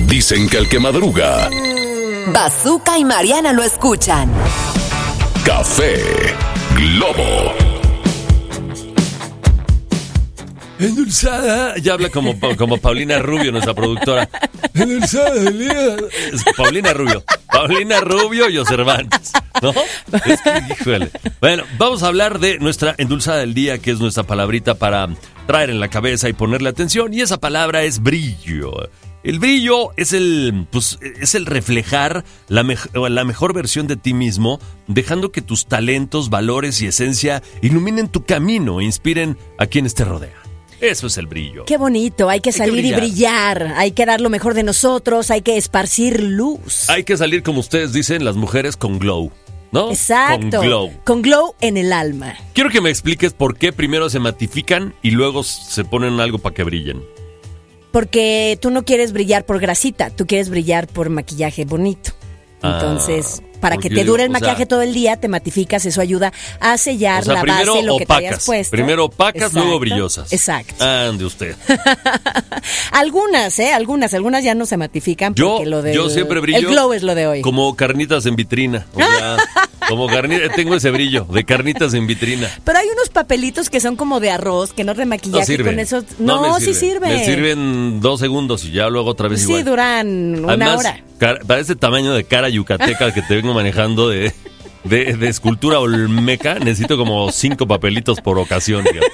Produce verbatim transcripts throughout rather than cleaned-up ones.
Dicen que el que madruga, Bazooka y Mariana lo escuchan. Café Globo. Endulzada, ya habla como, como Paulina Rubio, nuestra productora. Endulzada del día. Es Paulina Rubio. Paulina Rubio y Cervantes, ¿no? Es que, híjole. Bueno, vamos a hablar de nuestra endulzada del día, que es nuestra palabrita para traer en la cabeza y ponerle atención. Y esa palabra es brillo. El brillo es el, pues, es el reflejar la, me- la mejor versión de ti mismo, dejando que tus talentos, valores y esencia iluminen tu camino e inspiren a quienes te rodean. Eso es el brillo. Qué bonito, hay que salir que y brillar, hay que dar lo mejor de nosotros, hay que esparcir luz. Hay que salir, como ustedes dicen, las mujeres con glow, ¿no? Exacto, Con glow. con glow en el alma. Quiero que me expliques por qué primero se matifican y luego se ponen algo para que brillen. Porque tú no quieres brillar por grasita, tú quieres brillar por maquillaje bonito. Entonces, Ah, para que porque te digo, dure el o maquillaje sea, todo el día, te matificas, eso ayuda a sellar O sea, la primero base, lo que te hayas opacas. puesto. Primero opacas, Exacto, luego brillosas. Exacto. Ande usted. Algunas, ¿eh? Algunas, algunas ya no se matifican Yo, porque lo del, yo siempre brillo. el glow es lo de hoy. Como carnitas en vitrina. O sea, como carnitas, tengo ese brillo de carnitas en vitrina. Pero hay unos papelitos que son como de arroz, que no es de maquillaje. No sirven. Con esos, No no, me sí sirven. Me sirven dos segundos y ya luego otra vez Sí, igual. duran una Además, hora. cara- para ese tamaño de cara yucateca que te vengo manejando de, de, de escultura olmeca, necesito como cinco papelitos por ocasión. Digamos.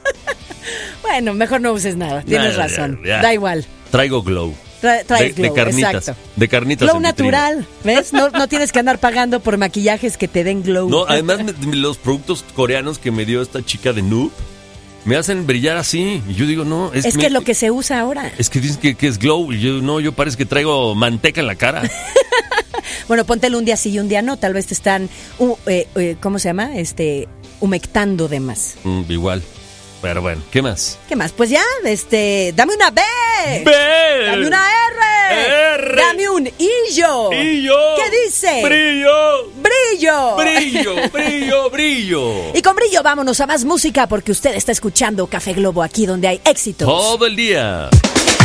Bueno, mejor no uses nada, tienes Nah, razón. ya, ya. Da igual. Traigo glow. Tra- traes de, de glow, carnitas. exacto. De carnitas Glow en vitrina. natural, ¿ves? No, no tienes que andar pagando por maquillajes que te den glow. No, además me- los productos coreanos que me dio esta chica de Noob me hacen brillar así. Y yo digo, no, es, es me- que es lo que se usa ahora. Es que dicen que, que es glow. Y yo, no, yo parece que traigo manteca en la cara. Bueno, póntelo un día sí y un día no. Tal vez te están, uh, eh, eh, ¿cómo se llama? Este, humectando de más. Mm, igual. Pero bueno, ¿qué más? ¿Qué más? Pues ya, este, dame una B. ¡B! Dame una R. R. Dame un illo. ¡Brillo! ¿Qué dice? ¡Brillo! Brillo. ¡Brillo! ¡Brillo! ¡Brillo! Y con brillo vámonos a más música porque usted está escuchando Café Globo aquí donde hay éxitos. Todo el día.